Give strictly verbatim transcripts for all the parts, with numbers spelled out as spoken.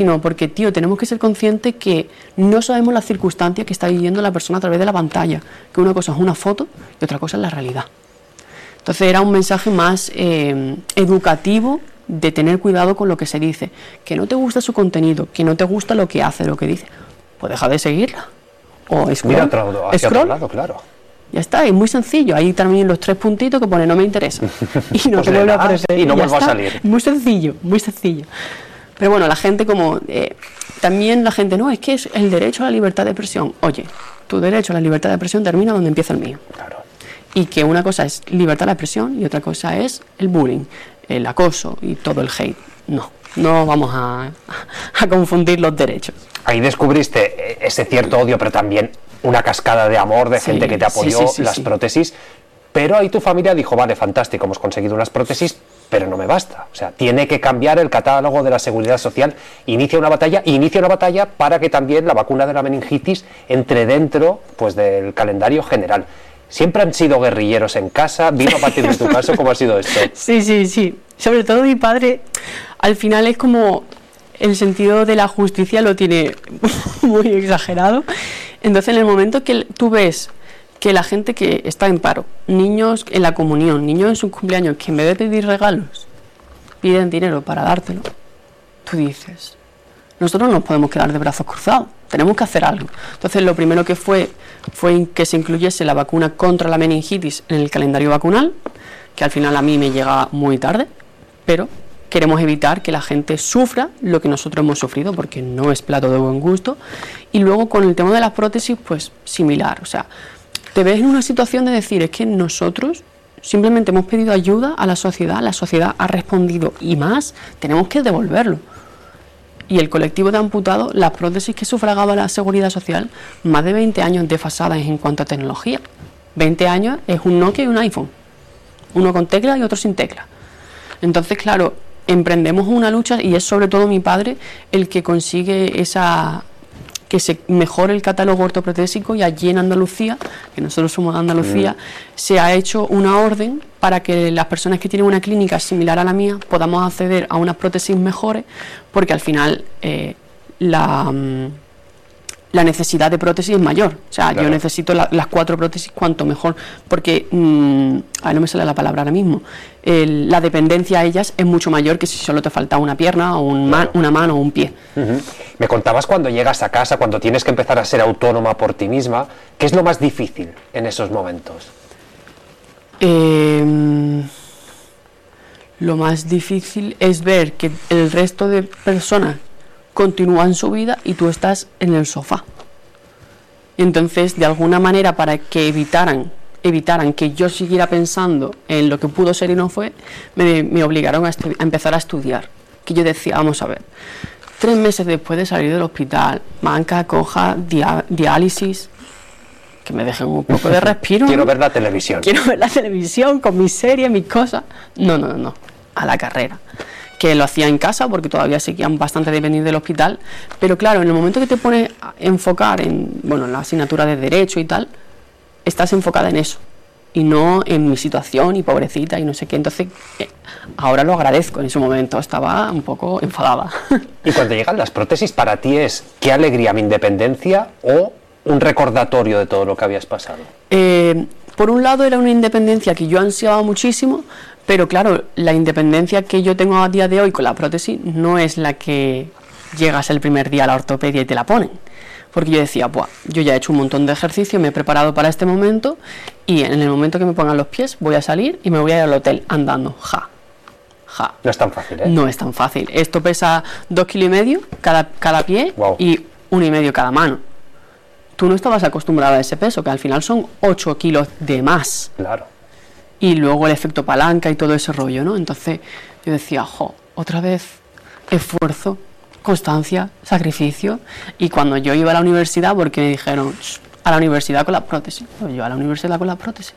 sino porque, tío, tenemos que ser conscientes que no sabemos las circunstancias que está viviendo la persona a través de la pantalla, que una cosa es una foto y otra cosa es la realidad. Entonces era un mensaje más eh, educativo, de tener cuidado con lo que se dice, que no te gusta su contenido, que no te gusta lo que hace, lo que dice, pues deja de seguirla. O scroll, Mira otro, hacia scroll, otro lado, claro. Ya está, es muy sencillo. Ahí también los tres puntitos que pone no me interesa. Y no pues te vuelve a aparecer. Y no vuelvo a salir. Muy sencillo, muy sencillo. Pero bueno, la gente como... Eh, también la gente, no, es que es el derecho a la libertad de expresión. Oye, tu derecho a la libertad de expresión termina donde empieza el mío. Claro. Y que una cosa es libertad de expresión y otra cosa es el bullying, el acoso y todo el hate. No, no vamos a, a confundir los derechos. Ahí descubriste ese cierto odio, pero también una cascada de amor de Sí, gente que te apoyó, sí, sí, sí, las sí. prótesis, pero ahí tu familia dijo, vale, fantástico, hemos conseguido unas prótesis, pero no me basta, o sea, tiene que cambiar el catálogo de la seguridad social, inicia una batalla, y inicia una batalla para que también la vacuna de la meningitis entre dentro, pues, del calendario general. ¿Siempre han sido guerrilleros en casa? ¿Vino a partir de tu caso? ¿Cómo ha sido esto? Sí, sí, sí. Sobre todo mi padre, al final es como el sentido de la justicia lo tiene muy exagerado. Entonces, en el momento que tú ves que la gente que está en paro, niños en la comunión, niños en sus cumpleaños, que en vez de pedir regalos, piden dinero para dártelo, tú dices, nosotros no nos podemos quedar de brazos cruzados, tenemos que hacer algo. Entonces, lo primero que fue fue que se incluyese la vacuna contra la meningitis en el calendario vacunal, que al final a mí me llega muy tarde, pero queremos evitar que la gente sufra lo que nosotros hemos sufrido, porque no es plato de buen gusto. Y luego con el tema de las prótesis, pues similar, o sea, te ves en una situación de decir, es que nosotros simplemente hemos pedido ayuda a la sociedad, la sociedad ha respondido y más, tenemos que devolverlo. Y el colectivo de amputados, las prótesis que sufragaba la Seguridad Social, más de veinte años desfasadas en cuanto a tecnología. veinte años es un Nokia y un iPhone, uno con tecla y otro sin tecla. Entonces, claro, emprendemos una lucha y es sobre todo mi padre el que consigue esa que se mejore el catálogo ortoprotésico, y allí en Andalucía, que nosotros somos de Andalucía, mm. se ha hecho una orden para que las personas que tienen una clínica similar a la mía podamos acceder a unas prótesis mejores, porque al final eh, la, la necesidad de prótesis es mayor. O sea, claro, yo necesito la, las cuatro prótesis cuanto mejor, porque, mmm, ay, no me sale la palabra ahora mismo, el, la dependencia a ellas es mucho mayor que si solo te falta una pierna o un claro. man, una mano o un pie. Uh-huh. Me contabas cuando llegas a casa, cuando tienes que empezar a ser autónoma por ti misma, ¿qué es lo más difícil en esos momentos? Eh, lo más difícil es ver que el resto de personas continúan su vida y tú estás en el sofá. Entonces, de alguna manera, para que evitaran evitaran que yo siguiera pensando en lo que pudo ser y no fue, me, me obligaron a, estu- a empezar a estudiar. Que yo decía, vamos a ver, tres meses después de salir del hospital, manca, coja, dia- diálisis, que me dejen un poco de respiro. Quiero ¿no? ver la televisión. Quiero ver la televisión con mis series, mis cosas. No, no, no, a la carrera. Que lo hacía en casa porque todavía seguían bastante dependientes del hospital, pero claro, en el momento que te pones a enfocar en, bueno, en la asignatura de Derecho y tal, estás enfocada en eso y no en mi situación y pobrecita y no sé qué. Entonces eh, ahora lo agradezco, en ese momento estaba un poco enfadada. Y cuando llegan las prótesis, ¿para ti es qué alegría, mi independencia o un recordatorio de todo lo que habías pasado? Eh, por un lado era una independencia que yo ansiaba muchísimo, pero claro, la independencia que yo tengo a día de hoy con la prótesis no es la que llegas el primer día a la ortopedia y te la ponen. Porque yo decía, buah, yo ya he hecho un montón de ejercicio, me he preparado para este momento y en el momento que me pongan los pies voy a salir y me voy a ir al hotel andando, ja, ja. No es tan fácil, ¿eh? No es tan fácil. Esto pesa dos kilos y medio cada, cada pie wow. y uno y medio cada mano. Tú no estabas acostumbrado a ese peso, que al final son ocho kilos de más. Claro. Y luego el efecto palanca y todo ese rollo, ¿no? Entonces yo decía, jo, otra vez esfuerzo, constancia, sacrificio. Y cuando yo iba a la universidad, porque me dijeron, a la universidad con las prótesis, pues yo a la universidad con las prótesis.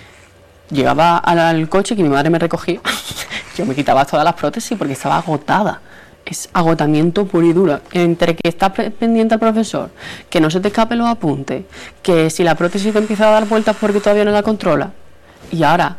Llegaba al coche que mi madre me recogía, yo me quitaba todas las prótesis porque estaba agotada. Es agotamiento puro y duro, entre que estás pendiente al profesor, que no se te escapen los apuntes, que si la prótesis te empieza a dar vueltas porque todavía no la controla. Y ahora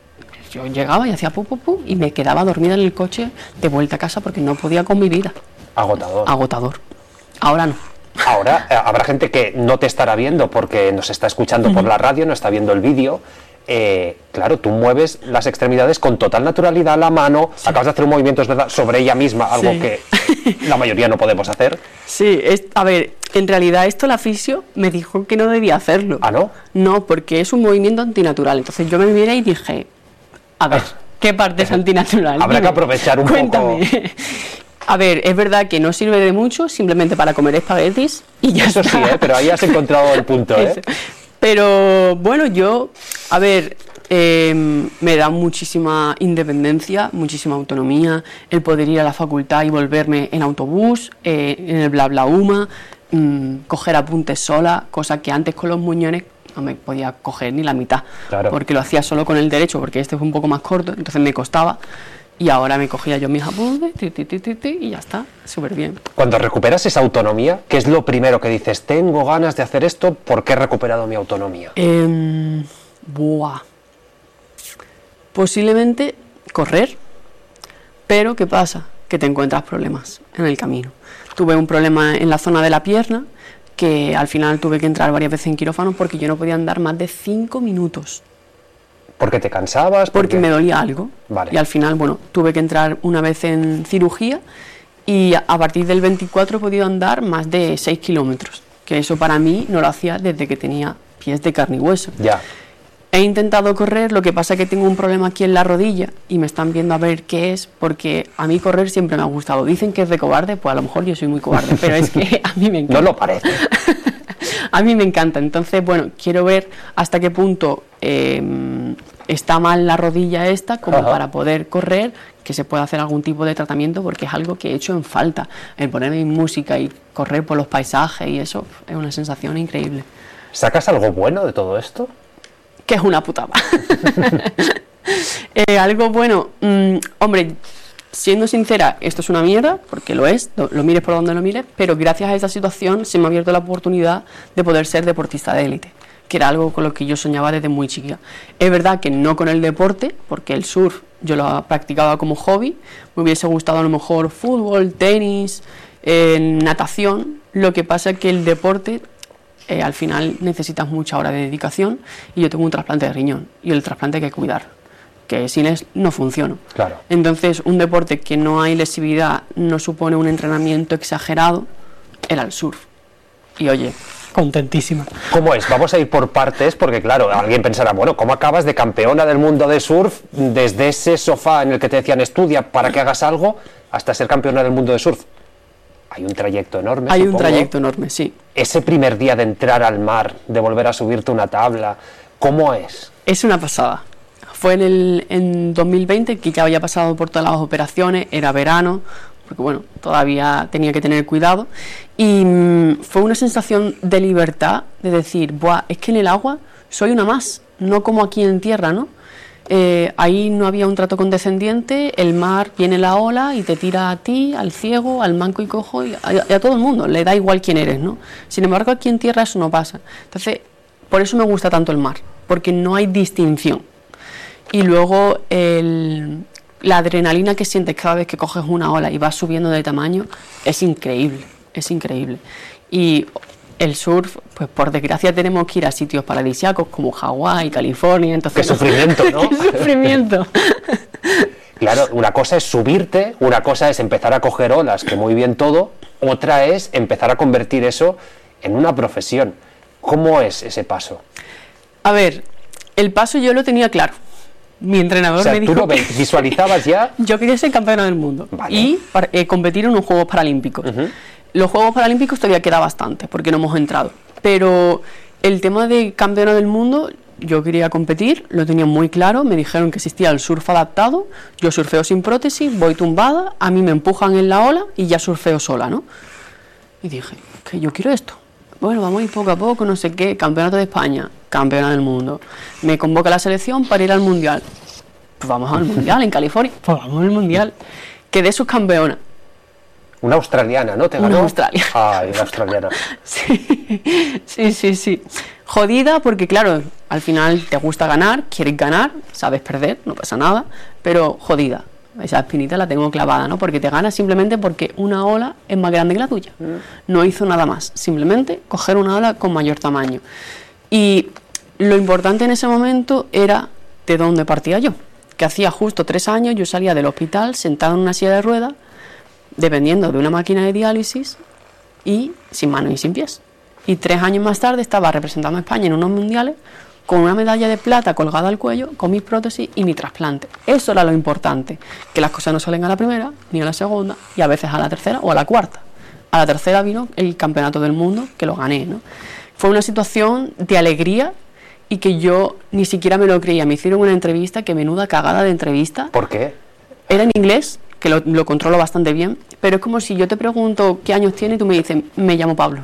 yo llegaba y hacía pu, pu, pu, y me quedaba dormida en el coche de vuelta a casa porque no podía con mi vida. Agotador. Agotador. Ahora no. Ahora eh, habrá gente que no te estará viendo porque nos está escuchando uh-huh. por la radio, no está viendo el vídeo. Eh, claro, tú mueves las extremidades con total naturalidad, la mano, sí. acabas de hacer un movimiento, es verdad, sobre ella misma, algo sí. que la mayoría no podemos hacer. Sí, es, a ver, en realidad esto la fisio me dijo que no debía hacerlo. ¿Ah, no? No, porque es un movimiento antinatural. Entonces yo me miré y dije, a ver, ¿qué parte es antinatural? Habrá Dime, que aprovechar un cuéntame. poco. A ver, es verdad que no sirve de mucho, simplemente para comer espaguetis y ya Eso está. sí, ¿eh? Pero ahí has encontrado el punto, ¿eh? Pero bueno, yo, a ver, eh, me da muchísima independencia, muchísima autonomía, el poder ir a la facultad y volverme en autobús, eh, en el bla bla uma, mmm, coger apuntes sola, cosa que antes con los muñones no me podía coger ni la mitad, claro. porque lo hacía solo con el derecho, porque este fue un poco más corto, entonces me costaba. Y ahora me cogía yo mis apuntes ti, ti, ti, ti, ti, y ya está, súper bien. Cuando recuperas esa autonomía, ¿qué es lo primero que dices? Tengo ganas de hacer esto porque he recuperado mi autonomía. Eh, buah. Posiblemente correr, pero ¿qué pasa? Que te encuentras problemas en el camino. Tuve un problema en la zona de la pierna, que al final tuve que entrar varias veces en quirófano porque yo no podía andar más de cinco minutos. ¿Porque te cansabas? Porque, porque me dolía algo. Vale. Y al final, bueno, tuve que entrar una vez en cirugía y a partir del veinticuatro he podido andar más de seis kilómetros, que eso para mí no lo hacía desde que tenía pies de carne y hueso. Ya. He intentado correr, lo que pasa es que tengo un problema aquí en la rodilla y me están viendo a ver qué es, porque a mí correr siempre me ha gustado. Dicen que es de cobarde, pues a lo mejor yo soy muy cobarde, pero es que a mí me encanta. No lo parece. A mí me encanta, entonces, bueno, quiero ver hasta qué punto eh, está mal la rodilla esta, como Ajá. para poder correr, que se pueda hacer algún tipo de tratamiento, porque es algo que he hecho en falta. El ponerme música y correr por los paisajes y eso es una sensación increíble. ¿Sacas algo bueno de todo esto? Que es una putada. eh, algo bueno, mmm, hombre, siendo sincera, esto es una mierda, porque lo es, lo, lo mires por donde lo mires, pero gracias a esa situación se me ha abierto la oportunidad de poder ser deportista de élite, que era algo con lo que yo soñaba desde muy chiquita. Es verdad que no con el deporte, porque el surf yo lo practicaba como hobby, me hubiese gustado a lo mejor fútbol, tenis, eh, natación, lo que pasa es que el deporte eh, al final necesitas mucha hora de dedicación y yo tengo un trasplante de riñón y el trasplante hay que cuidar, que sin él no funciona. Claro. Entonces, un deporte que no hay lesividad, no supone un entrenamiento exagerado, era el surf. Y oye, contentísima. ¿Cómo es? Vamos a ir por partes, porque claro, alguien pensará, bueno, ¿cómo acabas de campeona del mundo de surf desde ese sofá en el que te decían estudia para que hagas algo hasta ser campeona del mundo de surf? Hay un trayecto enorme, Hay supongo. un trayecto enorme, sí. Ese primer día de entrar al mar, de volver a subirte una tabla, ¿cómo es? Es una pasada. Fue en el en dos mil veinte, que ya había pasado por todas las operaciones, era verano, porque bueno, todavía tenía que tener cuidado, y mmm, fue una sensación de libertad, de decir, buah, es que en el agua soy una más, no como aquí en tierra, ¿no? Eh, ahí no había un trato condescendiente, el mar viene la ola y te tira a ti, al ciego, al manco y cojo, y a, y a todo el mundo, le da igual quién eres, ¿no? Sin embargo, aquí en tierra eso no pasa. Entonces, por eso me gusta tanto el mar, porque no hay distinción. Y luego el, la adrenalina que sientes cada vez que coges una ola y vas subiendo de tamaño es increíble, es increíble. Y el surf, pues por desgracia tenemos que ir a sitios paradisíacos como Hawái, California, entonces... ¡Qué sufrimiento!, ¿no? ¡Qué sufrimiento! Claro, una cosa es subirte, una cosa es empezar a coger olas, que muy bien todo, otra es empezar a convertir eso en una profesión. ¿Cómo es ese paso? A ver, el paso yo lo tenía claro. Mi entrenador o sea, me dijo ¿tú lo que visualizabas ya? Yo quería ser campeona del mundo, vale, y para, eh, competir en los Juegos Paralímpicos. Uh-huh. Los Juegos Paralímpicos todavía queda bastante, porque no hemos entrado. Pero el tema de campeona del mundo, yo quería competir, lo tenía muy claro, me dijeron que existía el surf adaptado, yo surfeo sin prótesis, voy tumbada, a mí me empujan en la ola y ya surfeo sola, ¿no? Y dije, que yo quiero esto. Bueno, vamos a ir poco a poco, no sé qué, campeonato de España, campeona del mundo. Me convoca la selección para ir al mundial. Pues vamos al mundial en California, pues vamos al mundial. Quedé subcampeona. Una australiana, ¿no? ¿Te ganó? Una australiana. Ay, una australiana. Sí, sí, sí, sí. Jodida porque, claro, al final te gusta ganar, quieres ganar, sabes perder, no pasa nada, pero jodida. esa espinita la tengo clavada, ¿no? Porque te ganas simplemente porque una ola es más grande que la tuya. No hizo nada más, simplemente coger una ola con mayor tamaño. Y lo importante en ese momento era de dónde partía yo. Que hacía justo tres años yo salía del hospital sentado en una silla de ruedas, dependiendo de una máquina de diálisis y sin manos y sin pies. Y tres años más tarde estaba representando a España en unos mundiales con una medalla de plata colgada al cuello, con mis prótesis y mi trasplante. Eso era lo importante, que las cosas no salen a la primera, ni a la segunda, y a veces a la tercera o a la cuarta. A la tercera vino el campeonato del mundo, que lo gané, ¿no? Fue una situación de alegría y que yo ni siquiera me lo creía. Me hicieron una entrevista, que menuda cagada de entrevista. ¿Por qué? Era en inglés, que lo, lo controlo bastante bien, pero es como si yo te pregunto qué años tiene y tú me dices, me llamo Pablo.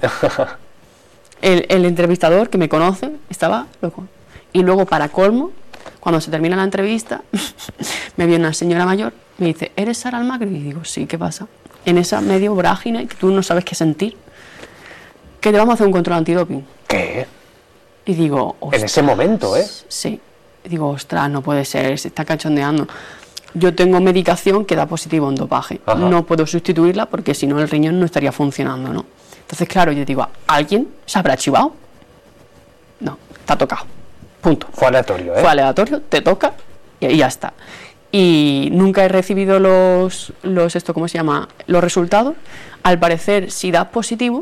El, el entrevistador, que me conoce, estaba loco. Y luego, para colmo, cuando se termina la entrevista, me viene una señora mayor, me dice, ¿eres Sara Almagro? Y digo, sí, ¿qué pasa? En esa medio vorágine que tú no sabes qué sentir, que te vamos a hacer un control antidoping. ¿Qué? Y digo, ostras. En ese momento, ¿eh? Sí. Y digo, ostras, no puede ser, se está cachondeando. Yo tengo medicación que da positivo en dopaje. Ajá. No puedo sustituirla porque si no el riñón no estaría funcionando, ¿no? Entonces, claro, yo digo, ¿alguien se habrá chivado? No, está tocado. Punto. Fue aleatorio, ¿eh? Fue aleatorio, te toca y, y ya está. Y nunca he recibido los, los, esto, ¿cómo se llama? Los resultados. Al parecer, si das positivo,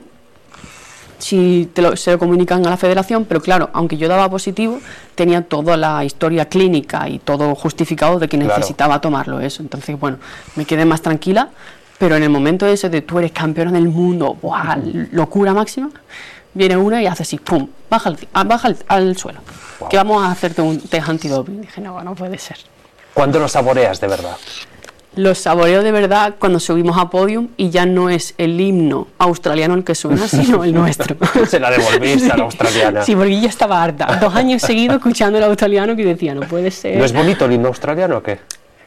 si te lo, se lo comunican a la federación, pero claro, aunque yo daba positivo, tenía toda la historia clínica y todo justificado de que necesitaba claro. tomarlo eso. Entonces, bueno, me quedé más tranquila. Pero en el momento ese de tú eres campeona del mundo, ¡buah! Locura máxima, viene una y hace así, ¡pum! Baja, al, baja al, al suelo, wow. que vamos a hacerte un test antidoping. Dije, no, no puede ser. ¿Cuándo lo saboreas de verdad? Lo saboreo de verdad cuando subimos a podium y ya no es el himno australiano el que suena, sino el nuestro. Se la devolviste sí. a la australiana. Sí, porque yo estaba harta. Dos años seguidos escuchando el australiano que decía, no puede ser. ¿No es bonito el himno australiano o qué?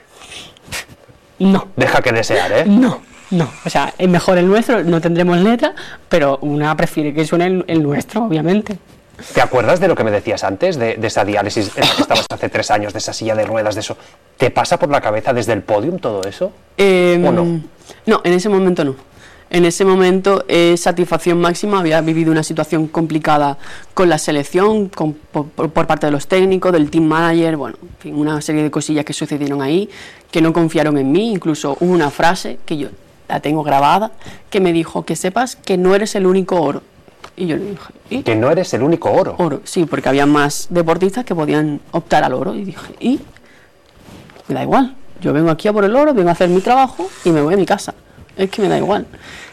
No. Deja que desear, ¿eh? No, no. O sea, es mejor el nuestro, no tendremos letra, pero una prefiere que suene el, el nuestro, obviamente. ¿Te acuerdas de lo que me decías antes, de, de esa diálisis en la que estabas hace tres años, de esa silla de ruedas, de eso? ¿Te pasa por la cabeza desde el podium todo eso? Eh, ¿O no? No, en ese momento no. En ese momento es eh, satisfacción máxima. Había vivido una situación complicada con la selección, con, por, por parte de los técnicos, del team manager, bueno, en fin, una serie de cosillas que sucedieron ahí, que no confiaron en mí. Incluso hubo una frase que yo la tengo grabada, que me dijo, que sepas que no eres el único oro. Y yo le dije, ¿y? Que no eres el único oro. Oro, sí, porque había más deportistas que podían optar al oro. Y dije, ¿y? Me da igual, yo vengo aquí a por el oro, vengo a hacer mi trabajo y me voy a mi casa. Es que me da igual.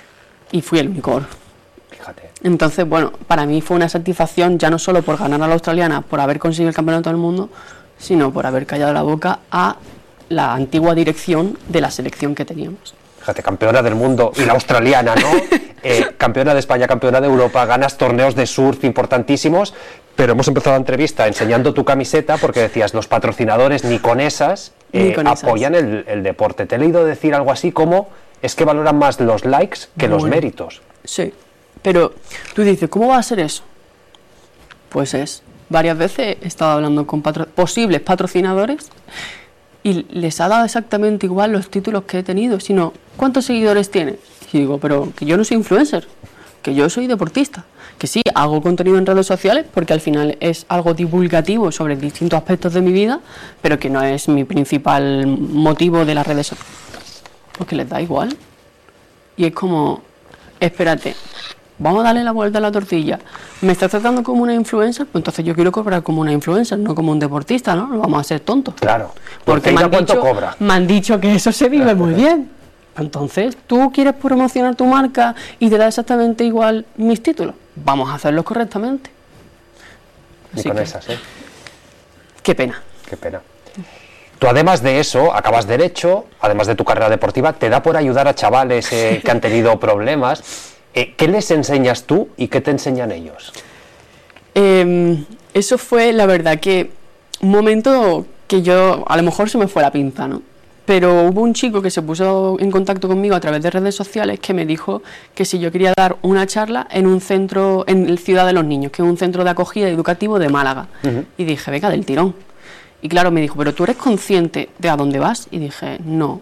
Y fui el único oro. Fíjate. Entonces, bueno, para mí fue una satisfacción ya no solo por ganar a la australiana, por haber conseguido el campeonato del mundo, sino por haber callado la boca a la antigua dirección de la selección que teníamos. Fíjate, campeona del mundo y la australiana, ¿no? eh, campeona de España, campeona de Europa, ganas torneos de surf importantísimos, pero hemos empezado la entrevista enseñando tu camiseta porque decías, los patrocinadores ni con esas, eh, ni con esas. apoyan el, el deporte. Te he leído decir algo así como, es que valoran más los likes que bueno, los méritos. Sí, pero tú dices, ¿cómo va a ser eso? Pues es, varias veces he estado hablando con patro- posibles patrocinadores y les ha dado exactamente igual los títulos que he tenido, sino, ¿cuántos seguidores tienes? Y digo, pero que yo no soy influencer, que yo soy deportista, que sí, hago contenido en redes sociales porque al final es algo divulgativo sobre distintos aspectos de mi vida, pero que no es mi principal motivo de las redes sociales. Porque les da igual. Y es como, espérate, vamos a darle la vuelta a la tortilla. ¿Me estás tratando como una influencer? Pues entonces yo quiero cobrar como una influencer, no como un deportista, ¿no? No vamos a ser tontos. Claro. Porque me han, ¿cuánto dicho, cobra? me han dicho que eso se vive muy bien. Entonces, ¿tú quieres promocionar tu marca y te da exactamente igual mis títulos? Vamos a hacerlo correctamente. Y Así con que, esas, ¿eh? Qué pena. Qué pena. Tú además de eso, acabas Derecho, además de tu carrera deportiva, te da por ayudar a chavales eh, que han tenido problemas. Eh, ¿Qué les enseñas tú y qué te enseñan ellos? Eh, eso fue, la verdad, que un momento que yo, a lo mejor se me fue la pinza, ¿no? Pero hubo un chico que se puso en contacto conmigo a través de redes sociales que me dijo que si yo quería dar una charla en un centro, en el Ciudad de los Niños, que es un centro de acogida educativo de Málaga. Uh-huh. Y dije, venga, del tirón. Y claro, me dijo, ¿pero tú eres consciente de a dónde vas? Y dije, no.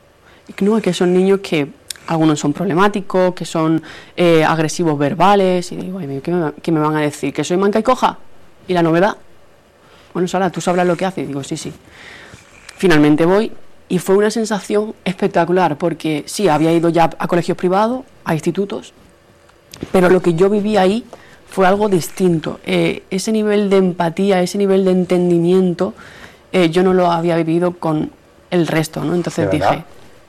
Y no, es que son niños que algunos son problemáticos, que son eh, agresivos verbales. Y digo, ¿qué me, ¿qué me van a decir? ¿Que soy manca y coja? ¿Y la novedad? Bueno, Sara, ¿tú sabrás lo que haces? Y digo, sí, sí. Finalmente voy y fue una sensación espectacular porque sí, había ido ya a colegios privados, a institutos, pero lo que yo viví ahí fue algo distinto. Eh, ese nivel de empatía, ese nivel de entendimiento, eh, yo no lo había vivido con el resto, ¿no? Entonces dije,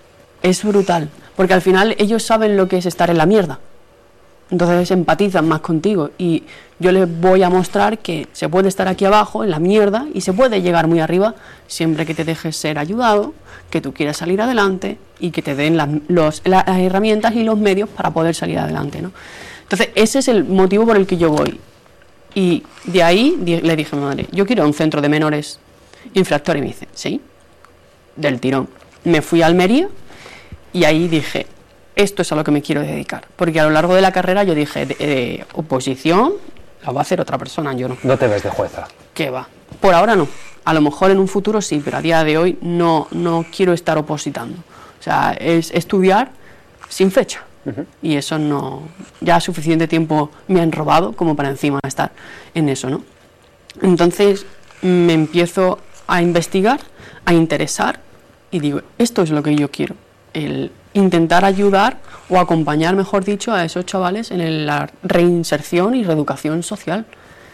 es brutal, porque al final ellos saben lo que es estar en la mierda. Entonces empatizan más contigo y yo les voy a mostrar que se puede estar aquí abajo en la mierda y se puede llegar muy arriba siempre que te dejes ser ayudado, que tú quieras salir adelante y que te den las, los, las herramientas y los medios para poder salir adelante, ¿no? Entonces ese es el motivo por el que yo voy. Y de ahí le dije a mi madre, yo quiero un centro de menores infractores. Y me dice, sí, del tirón. Me fui a Almería y ahí dije, esto es a lo que me quiero dedicar, porque a lo largo de la carrera yo dije, de, de oposición la va a hacer otra persona, yo no. No te ves de jueza. ¿Qué va? Por ahora no, a lo mejor en un futuro sí, pero a día de hoy no, no quiero estar opositando. O sea, es estudiar sin fecha, uh-huh. Y eso no, ya suficiente tiempo me han robado como para encima estar en eso, ¿no? Entonces me empiezo a investigar, a interesar y digo, esto es lo que yo quiero, el intentar ayudar o acompañar, mejor dicho, a esos chavales en la reinserción y reeducación social.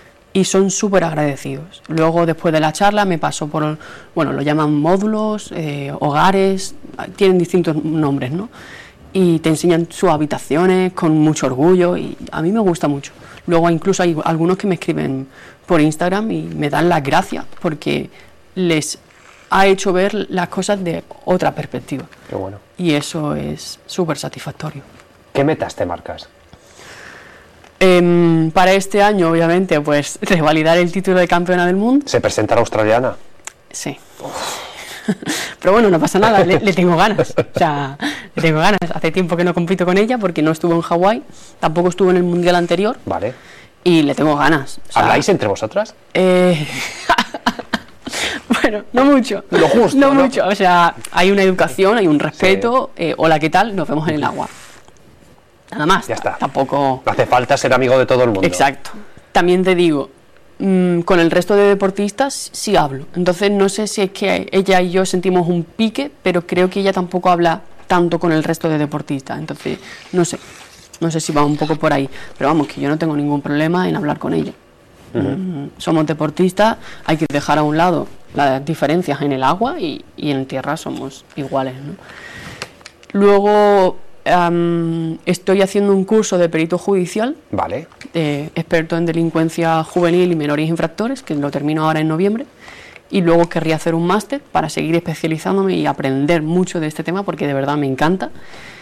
Y son súper agradecidos. Luego, después de la charla, me paso por, bueno, lo llaman módulos, eh, hogares, tienen distintos nombres, ¿no? Y te enseñan sus habitaciones con mucho orgullo y a mí me gusta mucho. Luego incluso hay algunos que me escriben por Instagram y me dan las gracias porque les ha hecho ver las cosas de otra perspectiva. Qué bueno. Y eso es súper satisfactorio. ¿Qué metas te marcas? Eh, para este año, obviamente, pues revalidar el título de campeona del mundo. ¿Se presenta la australiana? Sí. Pero bueno, no pasa nada, le, le tengo ganas. O sea, le tengo ganas. Hace tiempo que no compito con ella porque no estuvo en Hawái, tampoco estuvo en el mundial anterior. Vale. Y le tengo ganas. O sea, ¿habláis entre vosotras? Eh... Bueno, no mucho. Lo justo, no, ¿no? mucho. O sea, hay una educación, hay un respeto. Sí. Eh, hola, ¿qué tal? Nos vemos en el agua. Nada más. Ya está. Tampoco. No hace falta ser amigo de todo el mundo. Exacto. También te digo, mmm, con el resto de deportistas sí hablo. Entonces no sé si es que ella y yo sentimos un pique, pero creo que ella tampoco habla tanto con el resto de deportistas. Entonces, no sé. No sé si va un poco por ahí. Pero vamos, que yo no tengo ningún problema en hablar con ella. Uh-huh. Mm, somos deportistas, hay que dejar a un lado las diferencias en el agua y, y en tierra somos iguales, ¿no? Luego um, estoy haciendo un curso de perito judicial, vale, eh, experto en delincuencia juvenil y menores infractores, que lo termino ahora en noviembre, y luego querría hacer un máster para seguir especializándome y aprender mucho de este tema porque de verdad me encanta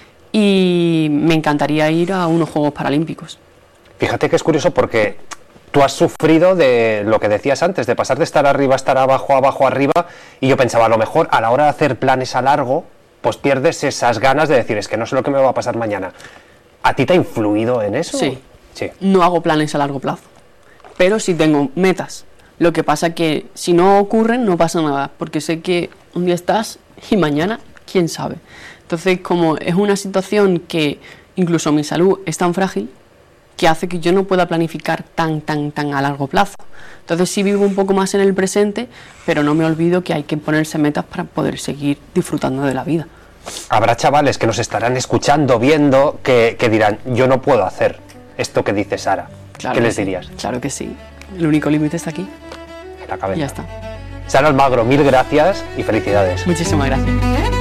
y me encantaría ir a unos Juegos Paralímpicos. Fíjate que es curioso porque tú has sufrido de lo que decías antes, de pasar de estar arriba a estar abajo, abajo, arriba, y yo pensaba, a lo mejor a la hora de hacer planes a largo, pues pierdes esas ganas de decir, es que no sé lo que me va a pasar mañana. ¿A ti te ha influido en eso? Sí. Sí. No hago planes a largo plazo, pero sí tengo metas. Lo que pasa que si no ocurren, no pasa nada, porque sé que un día estás y mañana, quién sabe. Entonces, como es una situación que incluso mi salud es tan frágil, que hace que yo no pueda planificar tan, tan, tan a largo plazo. Entonces sí vivo un poco más en el presente, pero no me olvido que hay que ponerse metas para poder seguir disfrutando de la vida. Habrá chavales que nos estarán escuchando, viendo, que, que dirán, yo no puedo hacer esto que dice Sara. Claro ¿Qué que les sí, dirías? Claro que sí. El único límite está aquí. En la cabeza. Y ya está. Sara Almagro, mil gracias y felicidades. Muchísimas gracias.